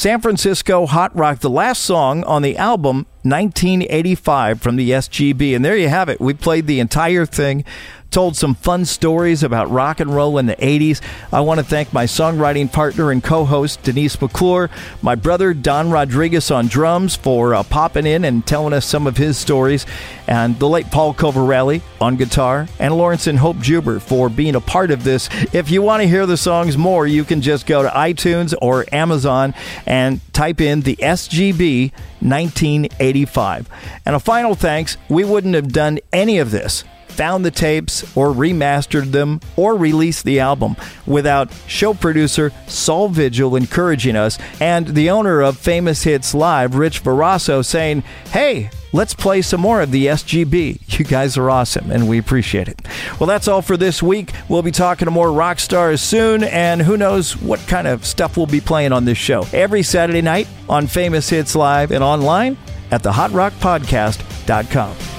San Francisco Hot Rock, the last song on the album 1985 from the SGB. And there you have it. We played the entire thing, told some fun stories about rock and roll in the 80s. I want to thank my songwriting partner and co-host, Denise McClure, my brother, Don Rodriguez, on drums for popping in and telling us some of his stories, and the late Paul Covarelli on guitar, and Lawrence and Hope Juber for being a part of this. If you want to hear the songs more, you can just go to iTunes or Amazon and type in the SGB 1985. And a final thanks, we wouldn't have done any of this, found the tapes or remastered them or released the album without show producer Saul Vigil encouraging us, and the owner of Famous Hits Live, Rich Verasso, saying, hey, let's play some more of the SGB. You guys are awesome, and we appreciate it. Well, that's all for this week. We'll be talking to more rock stars soon, and who knows what kind of stuff we'll be playing on this show. Every Saturday night on Famous Hits Live and online at thehotrockpodcast.com.